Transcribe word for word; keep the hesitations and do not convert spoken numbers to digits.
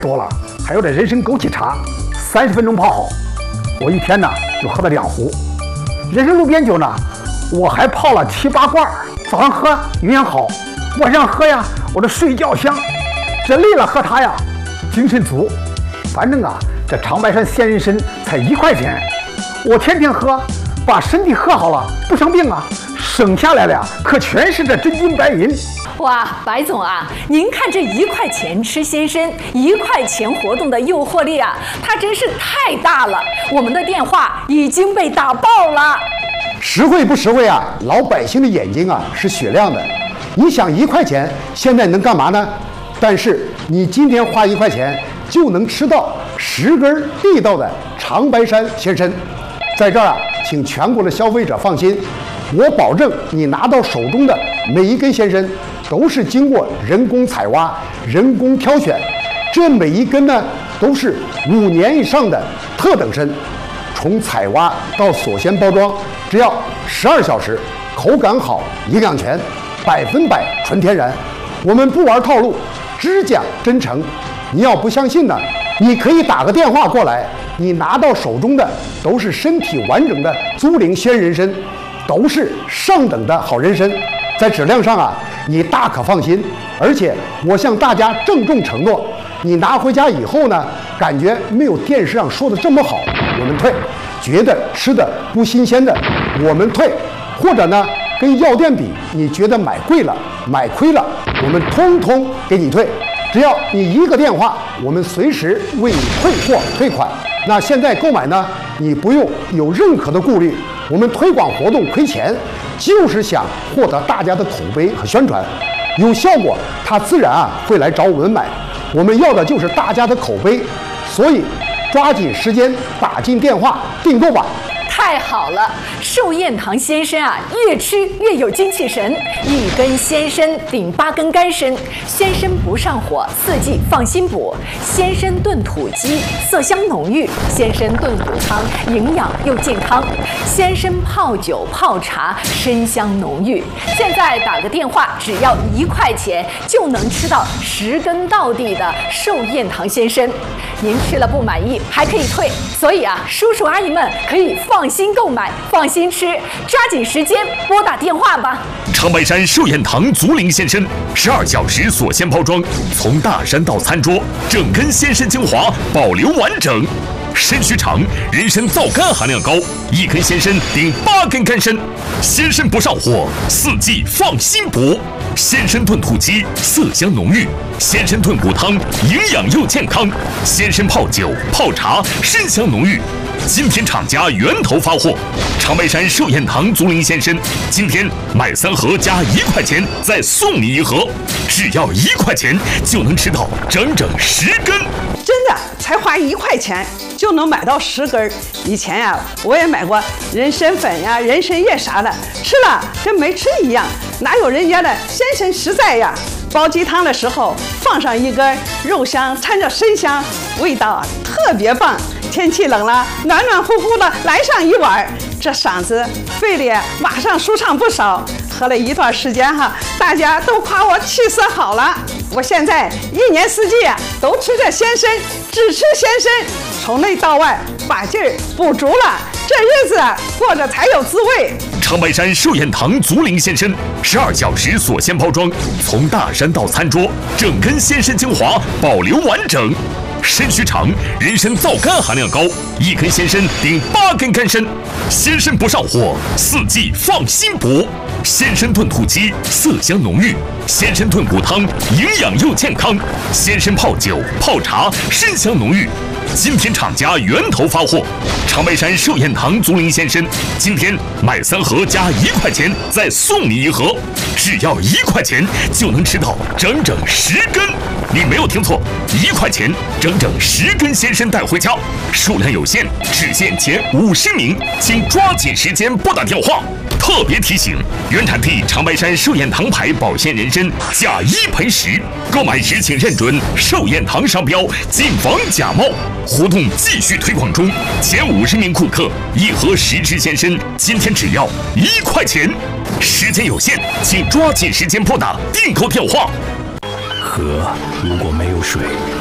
多了，还有这人参枸杞茶，三十分钟泡好。我一天呢就喝了两壶。人参鹿鞭酒呢，我还泡了七八罐，早上喝营养好，晚上喝呀，我这睡觉香。这累了喝它呀，精神足。反正啊，这长白山鲜人参才一块钱，我天天喝，把身体喝好了，不生病啊。省下来了呀，可全是这真金白银。 哇，白总啊，您看这一块钱吃鲜参，一块钱活动的诱惑力啊，它真是太大了。我们的电话已经被打爆了。 实惠不实惠啊？老百姓的眼睛啊是雪亮的。你想一块钱现在能干嘛呢？但是你今天花一块钱就能吃到十根地道的长白山鲜参。在这儿啊，请全国的消费者放心。我保证，你拿到手中的每一根鲜参，都是经过人工采挖、人工挑选，这每一根呢，都是五年以上的特等参。从采挖到锁鲜包装，只要十二小时，口感好，营养全，百分百纯天然。我们不玩套路，只讲真诚。你要不相信呢，你可以打个电话过来，你拿到手中的都是身体完整的租龄鲜人参。都是上等的好人参，在质量上啊，你大可放心。而且我向大家郑重承诺，你拿回家以后呢，感觉没有电视上说的这么好，我们退；觉得吃的不新鲜的，我们退；或者呢，跟药店比，你觉得买贵了、买亏了，我们通通给你退。只要你一个电话，我们随时为你退货退款。那现在购买呢，你不用有任何的顾虑。我们推广活动亏钱，就是想获得大家的口碑和宣传，有效果，他自然啊会来找我们买。我们要的就是大家的口碑，所以抓紧时间打进电话订购吧。 太好了，寿宴堂鲜参啊，越吃越有精气神。一根鲜参顶八根干参，鲜参不上火，四季放心补。鲜参炖土鸡，色香浓郁；鲜参炖骨汤，营养又健康。鲜参泡酒泡茶，参香浓郁。现在打个电话，只要一块钱就能吃到十根到底的寿宴堂鲜参。您吃了不满意还可以退，所以啊，叔叔阿姨们可以放心购买，放心吃，抓紧时间拨打电话吧。 长白山寿宴堂竹林鲜参，十二小时锁鲜包装，从大山到餐桌，整根鲜参精华保留完整。参须长，人参皂苷含量高，一根鲜参顶八根干参，鲜参不上火，四季放心补。鲜参炖土鸡，色香浓郁；鲜参炖骨汤，营养又健康；鲜参泡酒泡茶，参香浓郁。今天厂家源头发货，长白山寿宴堂竹林鲜参，今天买三盒加一块钱，再送你一盒，只要一块钱就能吃到整整十根。 真的，才花一块钱就能买到十根。以前呀、啊，我也买过人参粉呀、人参叶啥的，吃了跟没吃一样，哪有人家的鲜参实在呀？煲鸡汤的时候放上一根，肉香掺着参香，味道啊特别棒。天气冷了，暖暖乎乎的来上一碗，这嗓子肺里马上舒畅不少。喝了一段时间哈，大家都夸我气色好了。我现在一年四季啊都吃着鲜参，只吃鲜参，从内到外把劲儿补足了，这日子过着才有滋味。 长白山寿宴堂竹林鲜参，十二小时锁鲜包装，从大山到餐桌，整根鲜参精华保留完整。参须长，人参皂苷含量高，一根鲜参顶八根干参，鲜参不上火，四季放心补。鲜参炖土鸡，色香浓郁；鲜参炖骨汤，营养又健康；鲜参泡酒泡茶，参香浓郁。今天厂家源头发货，长白山寿宴堂竹林鲜参，今天买三盒加一块钱，再送你一盒，只要一块钱就能吃到整整十根。你没有听错，一块钱整整十根鲜参带回家，数量有限，只限前五十名，请抓紧时间拨打电话。特别提醒：原产地长白山寿宴堂牌保鲜人参，假一赔十，购买时请认准寿宴堂商标，谨防假冒。活动继续推广中，前五十名顾客一盒十支鲜参，今天只要一块钱。时间有限，请抓紧时间拨打订购电话。 河如果没有水，